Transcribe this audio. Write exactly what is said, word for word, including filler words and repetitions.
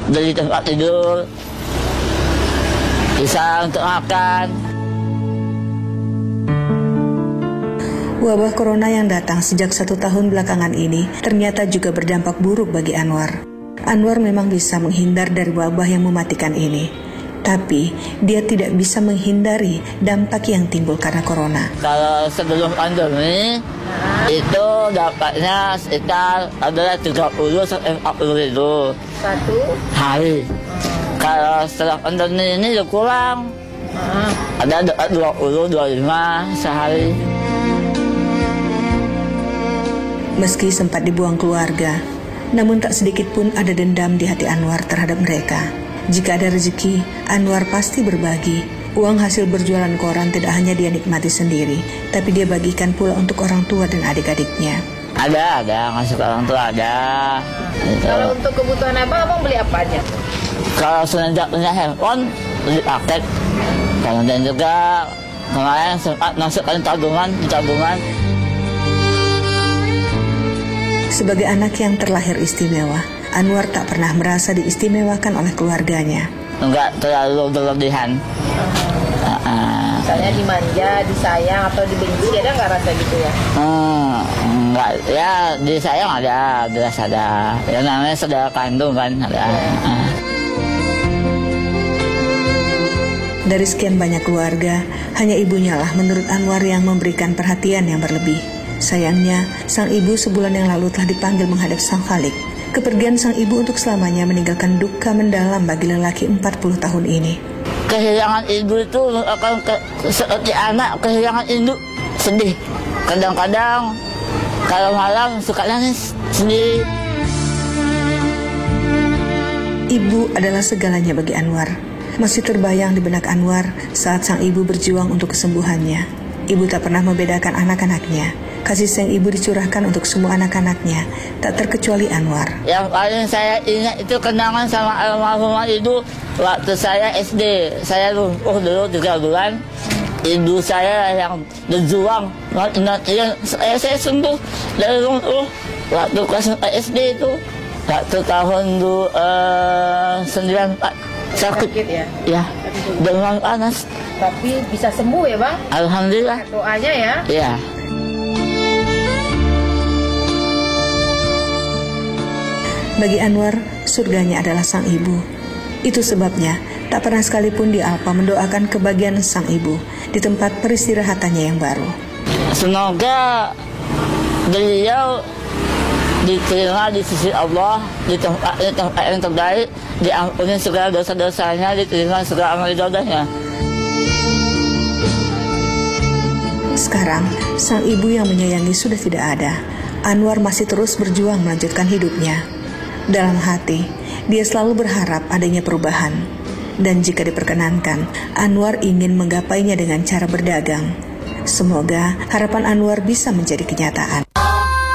beli tempat tidur, bisa untuk makan. Wabah corona yang datang sejak satu tahun belakangan ini ternyata juga berdampak buruk bagi Anwar. Anwar memang bisa menghindar dari wabah yang mematikan ini, tapi dia tidak bisa menghindari dampak yang timbul karena corona. Kalau sebelum pandemi itu dampaknya sekitar adalah tiga puluh sampai empat puluh ribu satu hari. Kalau setelah pandemi ini udah kurang, ada dua puluh dua puluh lima sehari. Meski sempat dibuang keluarga, namun tak sedikit pun ada dendam di hati Anwar terhadap mereka. Jika ada rezeki, Anwar pasti berbagi. Uang hasil berjualan koran tidak hanya dia nikmati sendiri, tapi dia bagikan pula untuk orang tua dan adik-adiknya. Ada, ada, ngasih ke orang tua ada. Gitu. Kalau untuk kebutuhan abang, abang beli apa aja? Kalau semenjak punya handphone, beli paket. Kemudian juga kemarin sempat masukkan tabungan di tabungan. Sebagai anak yang terlahir istimewa, Anwar tak pernah merasa diistimewakan oleh keluarganya. Enggak terlalu berlebihan. Uh-uh. Misalnya dimanja, disayang, atau dibenci, ada nggak rasa gitu ya? Hmm, enggak, ya disayang ada, jelas ada. Ya namanya saudara kandung kan ada. Uh. Dari sekian banyak keluarga, hanya ibunya lah menurut Anwar yang memberikan perhatian yang berlebih. Sayangnya, sang ibu sebulan yang lalu telah dipanggil menghadap Sang Khalik. Kepergian sang ibu untuk selamanya meninggalkan duka mendalam bagi lelaki empat puluh tahun ini. Kehilangan ibu itu akan ke, seperti anak kehilangan induk, sedih. Kadang-kadang kalau malam suka nangis sendiri. Ibu adalah segalanya bagi Anwar. Masih terbayang di benak Anwar saat sang ibu berjuang untuk kesembuhannya. Ibu tak pernah membedakan anak-anaknya. Kasih sayang ibu dicurahkan untuk semua anak-anaknya, tak terkecuali Anwar. Yang paling saya ingat itu kenangan sama almarhumah ibu waktu saya S D. Saya lumpuh dulu tiga bulan. Ibu saya yang berjuang, yang saya, saya sembuh dari lumpuh waktu kelas S D itu. Waktu tahun sembilan empat sakit, sakit ya? Ya, demam panas. Tapi bisa sembuh ya bang? Alhamdulillah. Doanya ya? Iya. Bagi Anwar, surganya adalah sang ibu. Itu sebabnya, tak pernah sekalipun di Alpa mendoakan kebahagiaan sang ibu di tempat peristirahatannya yang baru. Semoga beliau diterima di sisi Allah, di tempat, di tempat yang terbaik, diampuni segala dosa-dosanya, diterima segala amal ibadahnya. Sekarang, sang ibu yang menyayangi sudah tidak ada. Anwar masih terus berjuang melanjutkan hidupnya. Dalam hati, dia selalu berharap adanya perubahan. Dan jika diperkenankan, Anwar ingin menggapainya dengan cara berdagang. Semoga harapan Anwar bisa menjadi kenyataan.